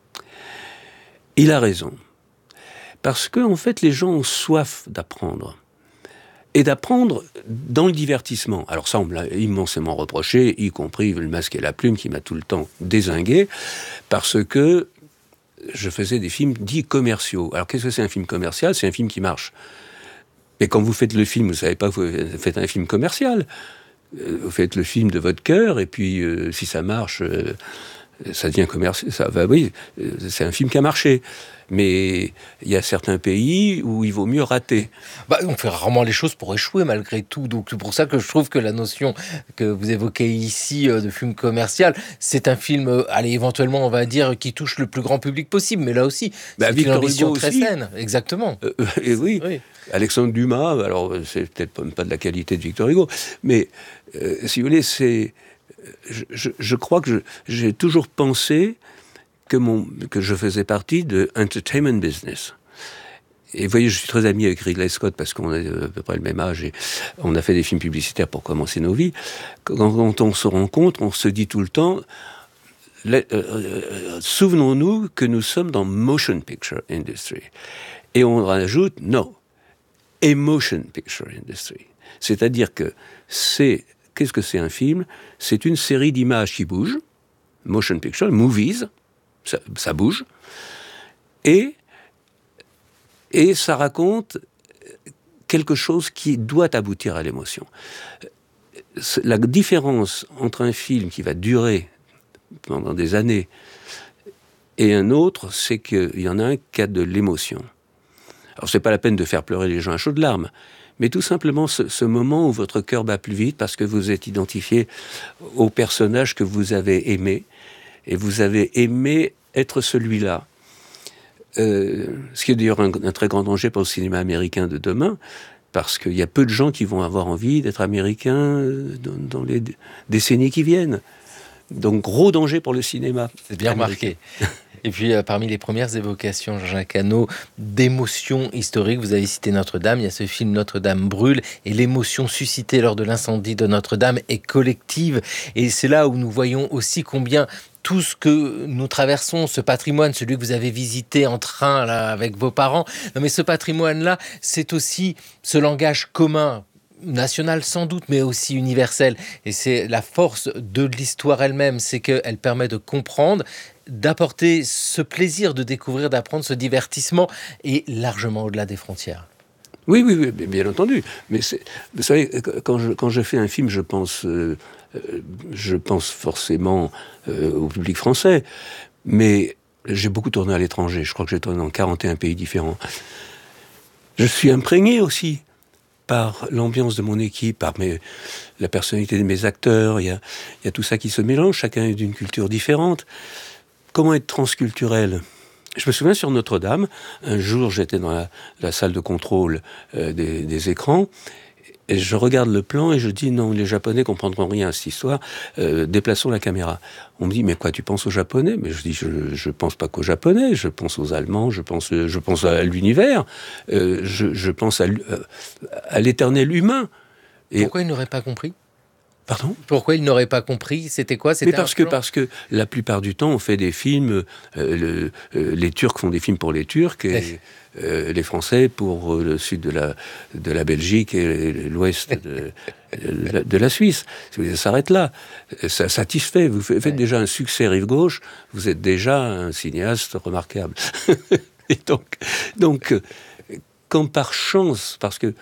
[SPEAKER 2] Il a raison. Parce que, en fait, les gens ont soif d'apprendre. Et d'apprendre dans le divertissement. Alors ça, on me l'a immensément reproché, y compris Le Masque et la Plume, qui m'a tout le temps dézingué, parce que je faisais des films dits commerciaux. Alors qu'est-ce que c'est un film commercial ? C'est un film qui marche. Et quand vous faites le film, vous ne savez pas que vous faites un film commercial. Vous faites le film de votre cœur, et puis euh, si ça marche... Euh, ça devient commercial, ça va, oui, c'est un film qui a marché. Mais il y a certains pays où il vaut mieux rater.
[SPEAKER 1] Bah, on fait rarement les choses pour échouer malgré tout. Donc c'est pour ça que je trouve que la notion que vous évoquez ici de film commercial, c'est un film, allez, éventuellement on va dire, qui touche le plus grand public possible. Mais là aussi,
[SPEAKER 2] bah,
[SPEAKER 1] c'est
[SPEAKER 2] Victor
[SPEAKER 1] une ambition
[SPEAKER 2] Hugo
[SPEAKER 1] très
[SPEAKER 2] aussi.
[SPEAKER 1] Saine. Exactement.
[SPEAKER 2] Euh, et oui, oui, Alexandre Dumas, alors c'est peut-être pas de la qualité de Victor Hugo, mais euh, si vous voulez, c'est... Je, je, je crois que je, j'ai toujours pensé que, mon, que je faisais partie de entertainment business. Et vous voyez, je suis très ami avec Ridley Scott parce qu'on a à peu près le même âge et on a fait des films publicitaires pour commencer nos vies. Quand, quand on se rencontre, on se dit tout le temps, les, euh, euh, souvenons-nous que nous sommes dans motion picture industry. Et on rajoute, non, emotion picture industry. C'est-à-dire que c'est... Qu'est-ce que c'est un film ? C'est une série d'images qui bougent, motion picture, movies, ça, ça bouge, et, et ça raconte quelque chose qui doit aboutir à l'émotion. La différence entre un film qui va durer pendant des années et un autre, c'est qu'il y en a un qui a de l'émotion. Alors c'est pas la peine de faire pleurer les gens à chaudes larmes, mais tout simplement ce, ce moment où votre cœur bat plus vite parce que vous êtes identifié au personnage que vous avez aimé, et vous avez aimé être celui-là. Euh, ce qui est d'ailleurs un, un très grand danger pour le cinéma américain de demain, parce qu'il y a peu de gens qui vont avoir envie d'être américains dans, dans les décennies qui viennent. Donc gros danger pour le cinéma.
[SPEAKER 1] C'est bien remarqué. Et puis, euh, parmi les premières évocations, Jean-Jacques Hano, d'émotions historiques, vous avez cité Notre-Dame. Il y a ce film Notre-Dame brûle, et l'émotion suscitée lors de l'incendie de Notre-Dame est collective. Et c'est là où nous voyons aussi combien tout ce que nous traversons, ce patrimoine, celui que vous avez visité en train là, avec vos parents, non mais ce patrimoine-là, c'est aussi ce langage commun, national sans doute, mais aussi universel. Et c'est la force de l'histoire elle-même, c'est qu'elle permet de comprendre, d'apporter ce plaisir de découvrir, d'apprendre, ce divertissement, et largement au-delà des frontières.
[SPEAKER 2] Oui, oui, oui, bien entendu. Mais c'est, vous savez, quand je, quand je fais un film, je pense, euh, je pense forcément euh, au public français. Mais j'ai beaucoup tourné à l'étranger. Je crois que j'ai tourné dans quarante et un pays différents. Je suis imprégné aussi par l'ambiance de mon équipe, par mes, la personnalité de mes acteurs. Il y a, il y a tout ça qui se mélange. Chacun est d'une culture différente. Comment être transculturel ? Je me souviens sur Notre-Dame, un jour j'étais dans la, la salle de contrôle euh, des, des écrans, et je regarde le plan et je dis non, les Japonais comprendront rien à cette histoire, euh, déplaçons la caméra. On me dit mais quoi, tu penses aux Japonais ? Mais je dis je je pense pas qu'aux Japonais, je pense aux Allemands, je pense je pense à l'univers, euh, je, je pense à, à l'éternel humain.
[SPEAKER 1] Et pourquoi ils n'auraient pas compris ?
[SPEAKER 2] Pardon ?
[SPEAKER 1] Pourquoi ils n'auraient pas compris ? C'était quoi ? C'était
[SPEAKER 2] Mais parce que, parce que la plupart du temps, on fait des films, euh, le, euh, les Turcs font des films pour les Turcs, et euh, les Français pour euh, le sud de la, de la Belgique et l'ouest de, de, de la Suisse. Ça s'arrête là. Ça satisfait. Vous faites ouais. déjà un succès rive gauche, vous êtes déjà un cinéaste remarquable. Et donc, donc, quand par chance, parce que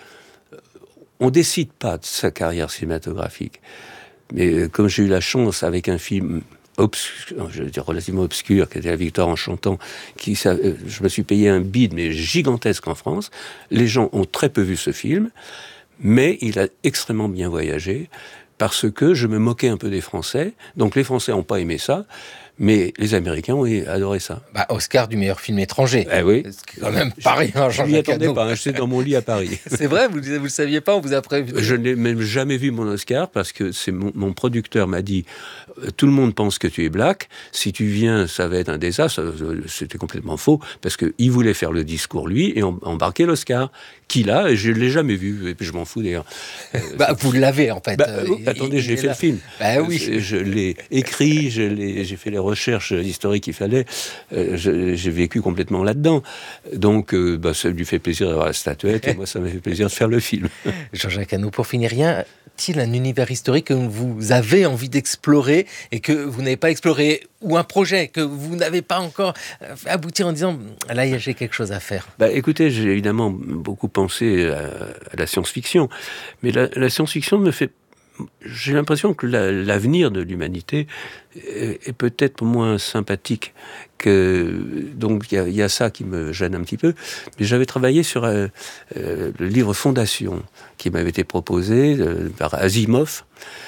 [SPEAKER 2] on ne décide pas de sa carrière cinématographique. Mais comme j'ai eu la chance avec un film obscur, je veux dire relativement obscur, qui était La Victoire en chantant, qui, ça, je me suis payé un bide, mais gigantesque en France. Les gens ont très peu vu ce film, mais il a extrêmement bien voyagé, parce que je me moquais un peu des Français. Donc les Français n'ont pas aimé ça, mais les Américains ont adoré ça.
[SPEAKER 1] Bah, Oscar du meilleur film étranger.
[SPEAKER 2] Eh oui.
[SPEAKER 1] C'est quand même pas rien.
[SPEAKER 2] Je m'y attendais pas, hein, j'étais dans mon lit à Paris.
[SPEAKER 1] C'est vrai, vous ne le saviez pas, on vous a prévu.
[SPEAKER 2] Je n'ai même jamais vu mon Oscar, parce que c'est mon, mon producteur m'a dit « Tout le monde pense que tu es black, si tu viens, ça va être un désastre ». C'était complètement faux, parce qu'il voulait faire le discours, lui, et embarquer l'Oscar, qu'il a, et je ne l'ai jamais vu, et puis je m'en fous d'ailleurs.
[SPEAKER 1] bah, vous l'avez, en fait.
[SPEAKER 2] Bah, euh, attendez, il, j'ai il fait le film.
[SPEAKER 1] Bah oui.
[SPEAKER 2] Je, je l'ai écrit, je l'ai, j'ai fait les recherches historiques qu'il fallait, euh, je, j'ai vécu complètement là-dedans. Donc, euh, bah, ça lui fait plaisir d'avoir la statuette, et moi, ça m'a fait plaisir de faire le film.
[SPEAKER 1] Jean-Jacques Hano, pour finir, y a-t-il un univers historique que vous avez envie d'explorer et que vous n'avez pas exploré, ou un projet que vous n'avez pas encore abouti en disant « là, j'ai quelque chose à faire » ?
[SPEAKER 2] Bah, écoutez, j'ai évidemment beaucoup pensé à, à la science-fiction, mais la, la science-fiction me fait... J'ai l'impression que la, l'avenir de l'humanité est, est peut-être moins sympathique que... Donc il y, y a ça qui me gêne un petit peu. Mais j'avais travaillé sur euh, euh, le livre Fondation, qui m'avait été proposé euh, par Asimov.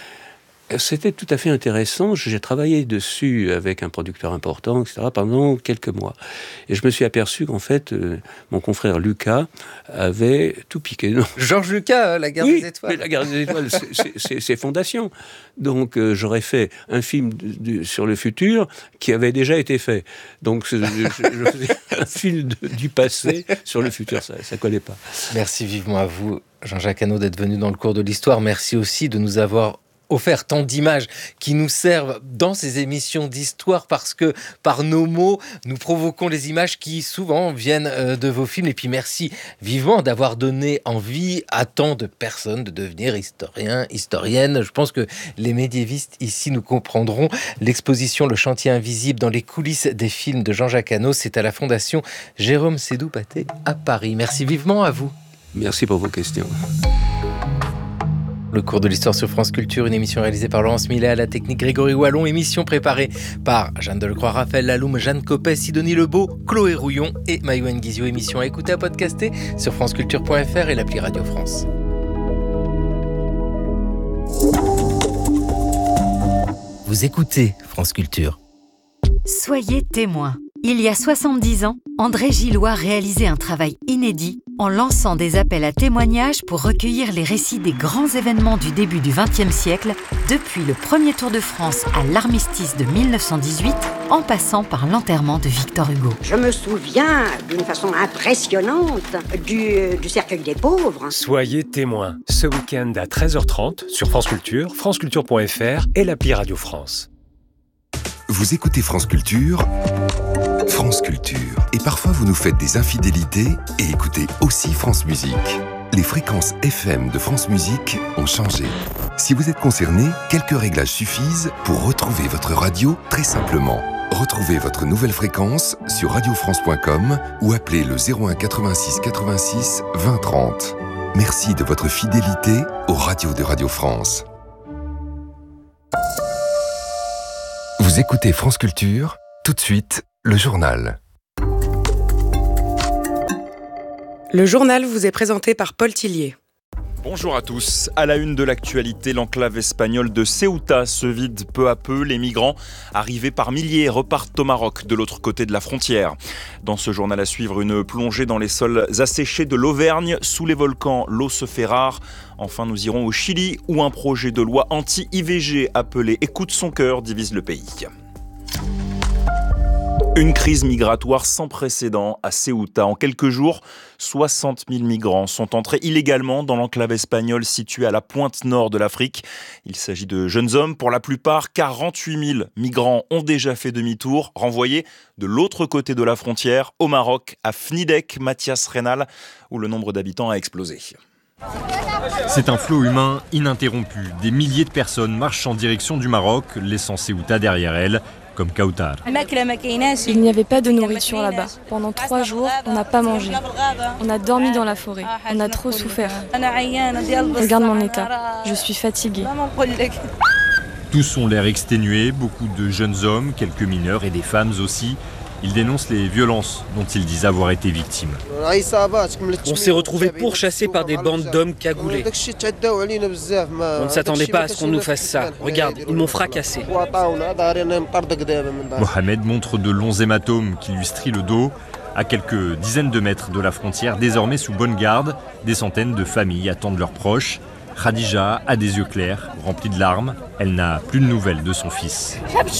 [SPEAKER 2] C'était tout à fait intéressant. J'ai travaillé dessus avec un producteur important, et cetera, pendant quelques mois. Et je me suis aperçu qu'en fait, euh, mon confrère Lucas avait tout piqué. Non.
[SPEAKER 1] Georges Lucas, La Guerre
[SPEAKER 2] oui,
[SPEAKER 1] des Étoiles.
[SPEAKER 2] Mais La Guerre des Étoiles, c'est, c'est, c'est, c'est Fondation. Donc, euh, j'aurais fait un film de, de, sur le futur qui avait déjà été fait. Donc, je, je, je faisais un film de, du passé sur le futur. Ça ne collait pas.
[SPEAKER 1] Merci vivement à vous, Jean-Jacques Hano, d'être venu dans le cours de l'histoire. Merci aussi de nous avoir offert tant d'images qui nous servent dans ces émissions d'histoire, parce que par nos mots, nous provoquons les images qui souvent viennent de vos films. Et puis merci vivement d'avoir donné envie à tant de personnes de devenir historiens, historiennes. Je pense que les médiévistes ici nous comprendront. L'exposition Le Chantier Invisible dans les coulisses des films de Jean-Jacques Hano, c'est à la Fondation Jérôme Sédou-Pathé à Paris. Merci vivement à vous.
[SPEAKER 2] Merci pour vos questions.
[SPEAKER 1] Le cours de l'histoire sur France Culture, une émission réalisée par Laurence Millet, à la technique Grégory Wallon, émission préparée par Jeanne Delcroix, Raphaël Laloum, Jeanne Copet, Sidonie Lebeau, Chloé Rouillon et Mayouen Guizio. Émission à écouter, à podcaster sur franceculture point f r et l'appli Radio France. Vous écoutez France Culture.
[SPEAKER 7] Soyez témoin. Il y a soixante-dix ans, André Gillois réalisait un travail inédit en lançant des appels à témoignages pour recueillir les récits des grands événements du début du vingtième siècle, depuis le premier Tour de France à l'armistice de mille neuf cent dix-huit, en passant par l'enterrement de Victor Hugo.
[SPEAKER 8] Je me souviens d'une façon impressionnante du, du cercueil des pauvres.
[SPEAKER 9] Soyez témoin ce week-end à treize heures trente sur France Culture, franceculture point f r et l'appli Radio France.
[SPEAKER 10] Vous écoutez France Culture, France Culture. Et parfois vous nous faites des infidélités et écoutez aussi France Musique. Les fréquences F M de France Musique ont changé. Si vous êtes concerné, quelques réglages suffisent pour retrouver votre radio très simplement. Retrouvez votre nouvelle fréquence sur radio france point com ou appelez le zéro un quatre-vingt-six quatre-vingt-six vingt trente. Merci de votre fidélité aux radios de Radio France. Vous écoutez France Culture, tout de suite, le journal.
[SPEAKER 11] Le journal vous est présenté par Paul Tillier.
[SPEAKER 12] Bonjour à tous. À la une de l'actualité, l'enclave espagnole de Ceuta se vide peu à peu. Les migrants, arrivés par milliers, repartent au Maroc, de l'autre côté de la frontière. Dans ce journal à suivre, une plongée dans les sols asséchés de l'Auvergne. Sous les volcans, l'eau se fait rare. Enfin, nous irons au Chili, où un projet de loi anti-I V G appelé « Écoute son cœur » divise le pays. Une crise migratoire sans précédent à Ceuta. En quelques jours, soixante mille migrants sont entrés illégalement dans l'enclave espagnole située à la pointe nord de l'Afrique. Il s'agit de jeunes hommes. Pour la plupart, quarante-huit mille migrants ont déjà fait demi-tour, renvoyés de l'autre côté de la frontière, au Maroc, à Fnidek, Mathias Reynal, où le nombre d'habitants a explosé.
[SPEAKER 13] C'est un flot humain ininterrompu. Des milliers de personnes marchent en direction du Maroc, laissant Ceuta derrière elles, comme Kautar.
[SPEAKER 14] Il n'y avait pas de nourriture là-bas. Pendant trois jours, on n'a pas mangé. On a dormi dans la forêt. On a trop souffert. Regarde mon état. Je suis fatiguée.
[SPEAKER 13] Tous ont l'air exténués, beaucoup de jeunes hommes, quelques mineurs et des femmes aussi. Ils dénoncent les violences dont ils disent avoir été victimes.
[SPEAKER 15] On s'est retrouvés pourchassés par des bandes d'hommes cagoulés. On ne s'attendait pas à ce qu'on nous fasse ça. Regarde, ils m'ont fracassé.
[SPEAKER 13] Mohamed montre de longs hématomes qui lui strient le dos. À quelques dizaines de mètres de la frontière, désormais sous bonne garde, des centaines de familles attendent leurs proches. Khadija a des yeux clairs, remplis de larmes. Elle n'a plus de nouvelles de son fils.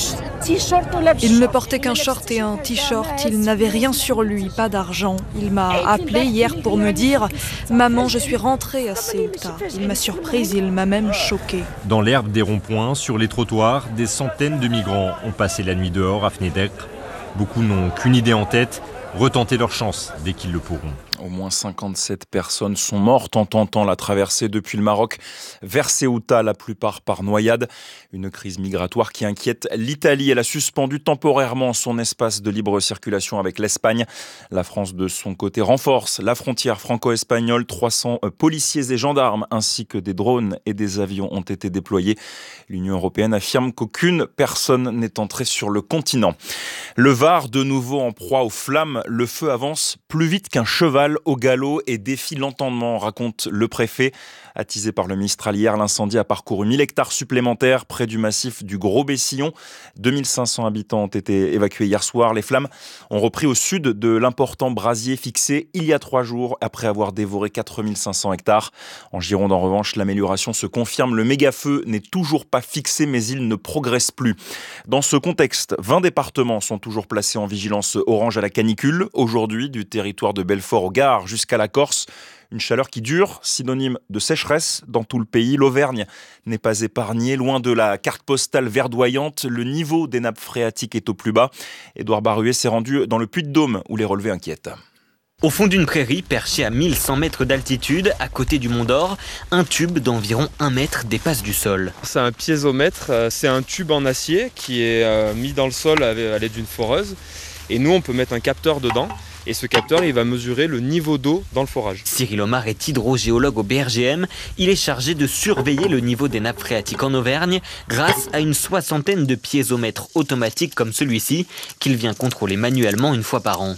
[SPEAKER 16] Il ne portait qu'un short et un t-shirt. Il n'avait rien sur lui, pas d'argent. Il m'a appelé hier pour me dire « Maman, je suis rentrée à Ceuta ». Il m'a surprise, il m'a même choquée.
[SPEAKER 13] Dans l'herbe des ronds-points, sur les trottoirs, des centaines de migrants ont passé la nuit dehors à Fnidek. Beaucoup n'ont qu'une idée en tête, retenter leur chance dès qu'ils le pourront.
[SPEAKER 12] Au moins cinquante-sept personnes sont mortes en tentant la traversée depuis le Maroc vers Ceuta, la plupart par noyade. Une crise migratoire qui inquiète l'Italie. Elle a suspendu temporairement son espace de libre circulation avec l'Espagne. La France, de son côté, renforce la frontière franco-espagnole. trois cents policiers et gendarmes ainsi que des drones et des avions ont été déployés. L'Union européenne affirme qu'aucune personne n'est entrée sur le continent. Le Var, de nouveau en proie aux flammes. Le feu avance plus vite qu'un cheval au galop et défie l'entendement, raconte le préfet. Attisé par le Mistral hier, l'incendie a parcouru mille hectares supplémentaires près du massif du Gros-Bessillon. deux mille cinq cents habitants ont été évacués hier soir. Les flammes ont repris au sud de l'important brasier fixé il y a trois jours après avoir dévoré quatre mille cinq cents hectares. En Gironde, en revanche, l'amélioration se confirme. Le méga-feu n'est toujours pas fixé, mais il ne progresse plus. Dans ce contexte, vingt départements sont toujours placés en vigilance orange à la canicule. Aujourd'hui, du territoire de Belfort au Gard jusqu'à la Corse, une chaleur qui dure, synonyme de sécheresse dans tout le pays. L'Auvergne n'est pas épargnée. Loin de la carte postale verdoyante, le niveau des nappes phréatiques est au plus bas. Édouard Baruet s'est rendu dans le Puy-de-Dôme où les relevés inquiètent.
[SPEAKER 17] Au fond d'une prairie, perchée à mille cent mètres d'altitude, à côté du Mont d'Or, un tube d'environ un mètre dépasse du sol.
[SPEAKER 18] C'est un piézomètre, c'est un tube en acier qui est mis dans le sol à l'aide d'une foreuse. Et nous, on peut mettre un capteur dedans. Et ce capteur, il va mesurer le niveau d'eau dans le forage.
[SPEAKER 17] Cyril Omar est hydrogéologue au B R G M. Il est chargé de surveiller le niveau des nappes phréatiques en Auvergne grâce à une soixantaine de piézomètres automatiques comme celui-ci qu'il vient contrôler manuellement une fois par an.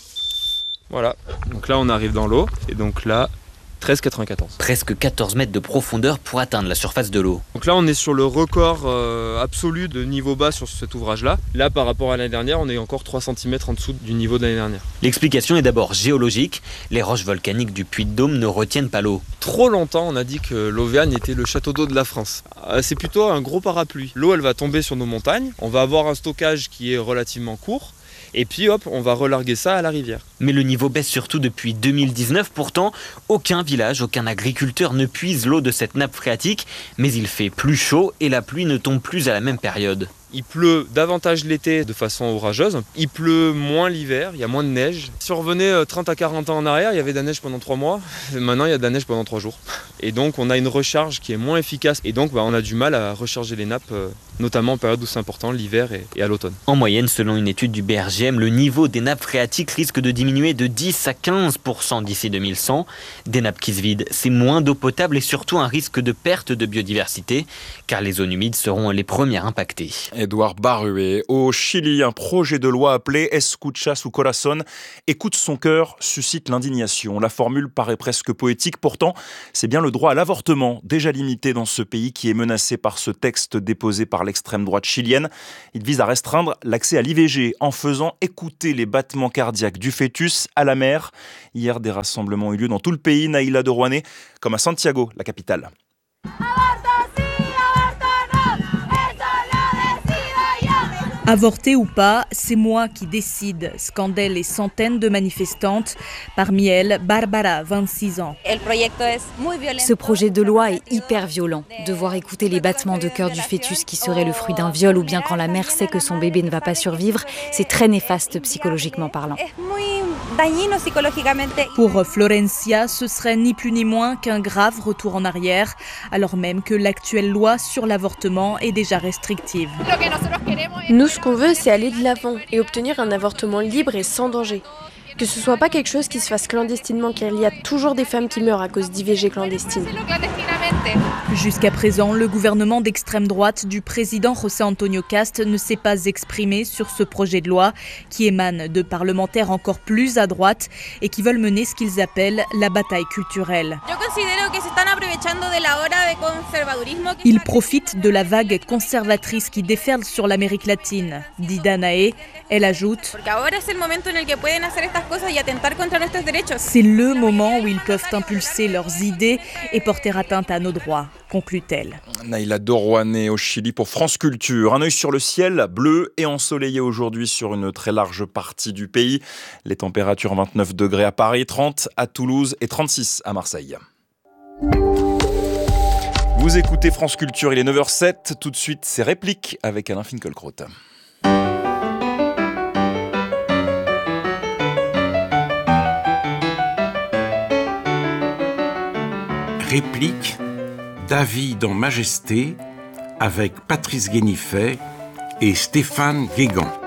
[SPEAKER 18] Voilà, donc là on arrive dans l'eau et donc là treize virgule quatre-vingt-quatorze.
[SPEAKER 17] Presque quatorze mètres de profondeur pour atteindre la surface de l'eau.
[SPEAKER 18] Donc là on est sur le record euh, absolu de niveau bas sur cet ouvrage-là. Là par rapport à l'année dernière, on est encore trois centimètres en dessous du niveau de l'année dernière.
[SPEAKER 17] L'explication est d'abord géologique. Les roches volcaniques du Puy-de-Dôme ne retiennent pas l'eau.
[SPEAKER 18] Trop longtemps on a dit que l'Auvergne était le château d'eau de la France. Euh, c'est plutôt un gros parapluie. L'eau elle va tomber sur nos montagnes. On va avoir un stockage qui est relativement court. Et puis hop, on va relarguer ça à la rivière.
[SPEAKER 17] Mais le niveau baisse surtout depuis deux mille dix-neuf. Pourtant, aucun village, aucun agriculteur ne puise l'eau de cette nappe phréatique. Mais il fait plus chaud et la pluie ne tombe plus à la même période.
[SPEAKER 18] Il pleut davantage l'été de façon orageuse. Il pleut moins l'hiver, il y a moins de neige. Si on revenait trente à quarante ans en arrière, il y avait de la neige pendant trois mois. Maintenant, il y a de la neige pendant trois jours. Et donc, on a une recharge qui est moins efficace. Et donc, bah, on a du mal à recharger les nappes, notamment en période où c'est important, l'hiver et, et à l'automne.
[SPEAKER 17] En moyenne, selon une étude du B R G M, le niveau des nappes phréatiques risque de diminuer de dix à quinze pour cent d'ici deux mille cent. Des nappes qui se vident, c'est moins d'eau potable et surtout un risque de perte de biodiversité, car les zones humides seront les premières impactées.
[SPEAKER 12] Édouard Barué. Au Chili, un projet de loi appelé Escucha su corazón, écoute son cœur, suscite l'indignation. La formule paraît presque poétique, pourtant c'est bien le droit à l'avortement, déjà limité dans ce pays, qui est menacé par ce texte déposé par l'extrême droite chilienne. Il vise à restreindre l'accès à l'I V G en faisant écouter les battements cardiaques du fœtus à la mère. Hier, des rassemblements ont eu lieu dans tout le pays, Naïla de Rouanet, comme à Santiago, la capitale.
[SPEAKER 19] Avorter ou pas, c'est moi qui décide, scandaient les centaines de manifestantes. Parmi elles, Barbara, vingt-six ans.
[SPEAKER 20] Ce projet de loi est hyper violent. Devoir écouter les battements de cœur du fœtus qui serait le fruit d'un viol ou bien quand la mère sait que son bébé ne va pas survivre, c'est très néfaste psychologiquement parlant.
[SPEAKER 19] Pour Florencia, ce serait ni plus ni moins qu'un grave retour en arrière, alors même que l'actuelle loi sur l'avortement est déjà restrictive.
[SPEAKER 14] Nous, ce qu'on veut, c'est aller de l'avant et obtenir un avortement libre et sans danger. Que ce soit pas quelque chose qui se fasse clandestinement, car il y a toujours des femmes qui meurent à cause d'I V G clandestine.
[SPEAKER 19] Jusqu'à présent, le gouvernement d'extrême droite du président José Antonio Cast ne s'est pas exprimé sur ce projet de loi qui émane de parlementaires encore plus à droite et qui veulent mener ce qu'ils appellent la bataille culturelle. Ils profitent de la vague conservatrice qui déferle sur l'Amérique latine, dit Danae. Elle ajoute « C'est le moment où ils peuvent impulser leurs idées et porter atteinte à nos droits », conclut-elle.
[SPEAKER 12] Naïla de Rouanet au Chili pour France Culture. Un œil sur le ciel, bleu et ensoleillé aujourd'hui sur une très large partie du pays. Les températures vingt-neuf degrés à Paris, trente à Toulouse et trente-six à Marseille. Vous écoutez France Culture, il est neuf heures zéro sept. Tout de suite, c'est Réplique avec Alain Finkielkraut.
[SPEAKER 21] Réplique, David en Majesté, avec Patrice Guénifet et Stéphane Guégan.